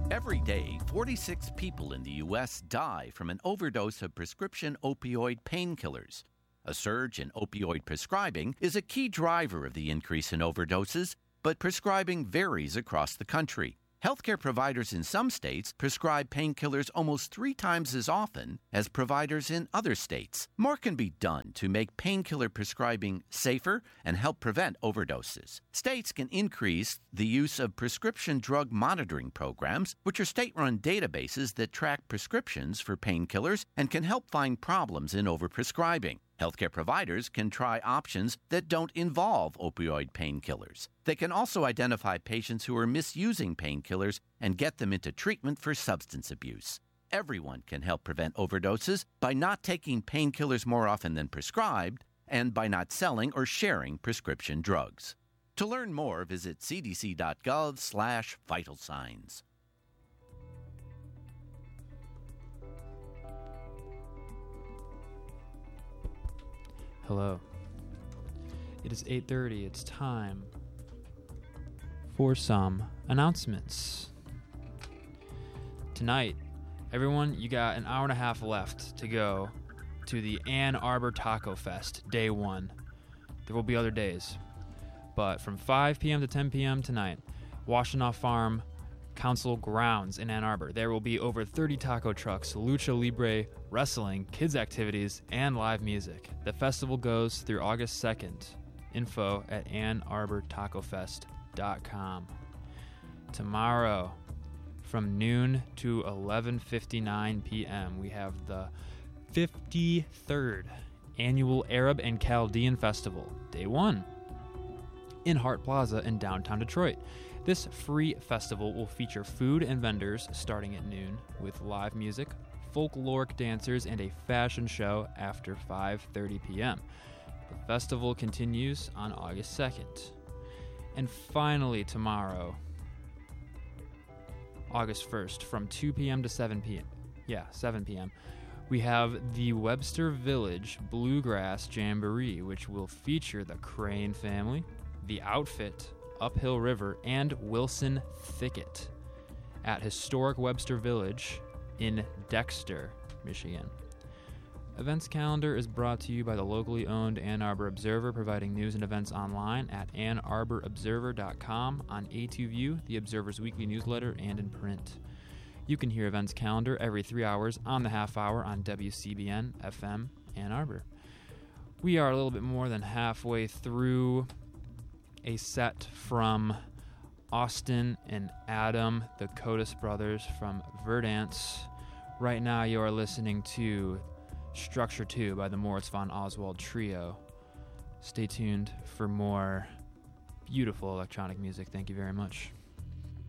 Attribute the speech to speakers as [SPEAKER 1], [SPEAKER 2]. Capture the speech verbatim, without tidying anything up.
[SPEAKER 1] Every day, forty-six people in the U S die from an overdose of prescription opioid painkillers. A surge in opioid prescribing is a key driver of the increase in overdoses, but prescribing varies across the country. Healthcare providers in some states prescribe painkillers almost three times as often as providers in other states. More can be done to make painkiller prescribing safer and help prevent overdoses. States can increase the use of prescription drug monitoring programs, which are state-run databases that track prescriptions for painkillers and can help find problems in overprescribing. Healthcare providers can try options that don't involve opioid painkillers. They can also identify patients who are misusing painkillers and get them into treatment for substance abuse. Everyone can help prevent overdoses by not taking painkillers more often than prescribed and by not selling or sharing prescription drugs. To learn more, visit cdc.gov slash vital signs.
[SPEAKER 2] Hello. It is eight thirty. It's time for some announcements. Tonight, everyone, you got an hour and a half left to go to the Ann Arbor Taco Fest, day one. There will be other days. But from five p.m. to ten p.m. tonight, Washtenaw Farm Council grounds in Ann Arbor. There will be over thirty taco trucks, lucha libre, wrestling, kids activities, and live music. The festival goes through August second. Info at ann arbor taco fest dot com. Tomorrow, from noon to eleven fifty-nine p.m., we have the fifty-third Annual Arab and Chaldean Festival, day one, in Hart Plaza in downtown Detroit. This free festival will feature food and vendors starting at noon with live music, folkloric dancers, and a fashion show after five thirty p.m. The festival continues on August second. And finally, tomorrow, August first, from two p.m. to seven p.m. Yeah, seven p.m., we have the Webster Village Bluegrass Jamboree, which will feature the Crane family, the Outfit, Uphill River, and Wilson Thicket at historic Webster Village in Dexter, Michigan. Events calendar is brought to you by the locally owned Ann Arbor Observer, providing news and events online at ann arbor observer dot com, on A two View, the Observer's weekly newsletter, and in print. You can hear events calendar every three hours on the half hour on W C B N F M Ann Arbor. We are a little bit more than halfway through a set from Austin and Adam, the Codis brothers from Verdance. Right now you are listening to Structure two by the Moritz von Oswald Trio. Stay tuned for more beautiful electronic music. Thank you very much.